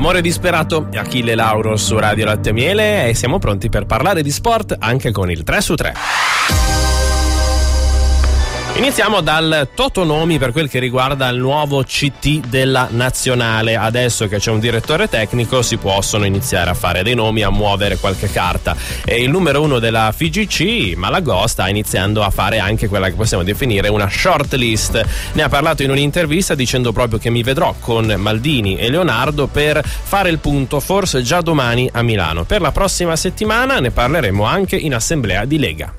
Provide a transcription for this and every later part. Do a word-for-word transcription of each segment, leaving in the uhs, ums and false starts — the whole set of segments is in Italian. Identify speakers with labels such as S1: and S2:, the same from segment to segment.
S1: Amore disperato, Achille Lauro su Radio Latte e Miele, e siamo pronti per parlare di sport anche con il tre su tre. Iniziamo dal Totonomi per quel che riguarda il nuovo C T della nazionale. Adesso che c'è un direttore tecnico si possono iniziare a fare dei nomi, a muovere qualche carta. E il numero uno della F I G C, Malagò, sta iniziando a fare anche quella che possiamo definire una short list. Ne ha parlato in un'intervista dicendo proprio che mi vedrò con Maldini e Leonardo per fare il punto, forse già domani a Milano. Per la prossima settimana ne parleremo anche in assemblea di Lega.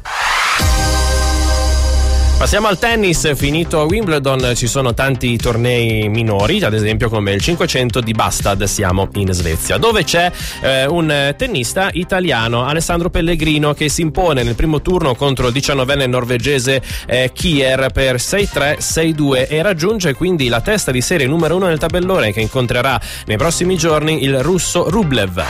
S1: Passiamo al tennis, finito Wimbledon ci sono tanti tornei minori, ad esempio come il cinquecento di Bastad, siamo in Svezia, dove c'è eh, un tennista italiano, Alessandro Pellegrino, che si impone nel primo turno contro il diciannovenne norvegese eh, Kier per sei tre sei due e raggiunge quindi la testa di serie numero uno nel tabellone, che incontrerà nei prossimi giorni il russo Rublev.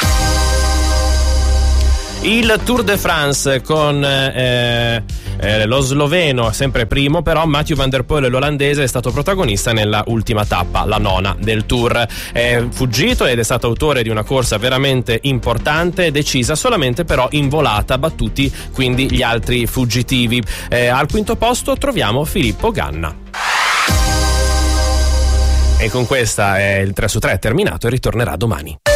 S1: Il Tour de France con eh, eh, lo sloveno sempre primo, però Mathieu van der Poel, l'olandese, è stato protagonista nella ultima tappa, la nona del Tour. È fuggito ed è stato autore di una corsa veramente importante, decisa solamente però in volata, battuti quindi gli altri fuggitivi. Eh, al quinto posto troviamo Filippo Ganna. E con questa è il tre su tre terminato e ritornerà domani.